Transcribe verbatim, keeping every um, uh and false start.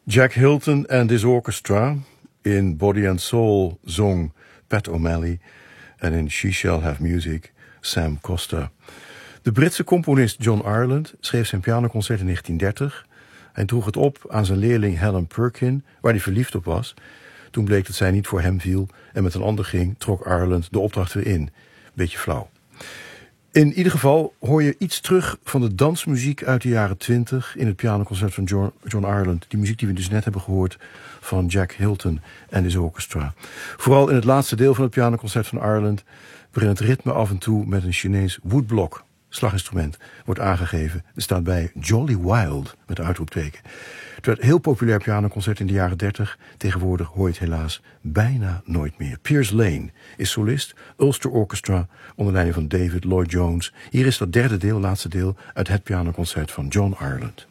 Jack Hilton and his orchestra. In Body and Soul zong Pat O'Malley. En in She Shall Have Music Sam Costa. De Britse componist John Ireland schreef zijn pianoconcert in negentien dertig. Hij droeg het op aan zijn leerling Helen Perkin, waar hij verliefd op was. Toen bleek dat zij niet voor hem viel en met een ander ging, trok Ireland de opdracht weer in. Beetje flauw. In ieder geval hoor je iets terug van de dansmuziek uit de jaren twintig in het pianoconcert van John, John Ireland. Die muziek die we dus net hebben gehoord van Jack Hilton en his orchestra. Vooral in het laatste deel van het pianoconcert van Ireland, waarin het ritme af en toe met een Chinees woodblock, slaginstrument, wordt aangegeven. Er staat bij Jolly Wild met uitroepteken. Het werd een heel populair pianoconcert in de jaren dertig. Tegenwoordig hoor je het helaas bijna nooit meer. Piers Lane is solist, Ulster Orchestra, onder leiding van David Lloyd Jones. Hier is dat derde deel, laatste deel, uit het pianoconcert van John Ireland.